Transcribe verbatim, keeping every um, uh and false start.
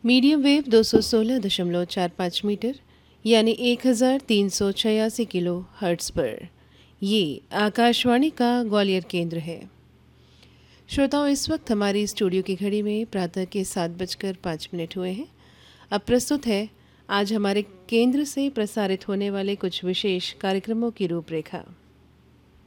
Medium wave दो सौ सोलह दशमलव चार पाँच मीटर यानी एक हज़ार तीन सौ छियासी किलो हर्ट्ज़ पर ये आकाशवाणी का ग्वालियर केंद्र है। श्रोताओं, इस वक्त हमारी स्टूडियो की घड़ी में प्रातः के सात बजकर पाँच मिनट हुए हैं। अब प्रस्तुत है आज हमारे केंद्र से प्रसारित होने वाले कुछ विशेष कार्यक्रमों की रूपरेखा।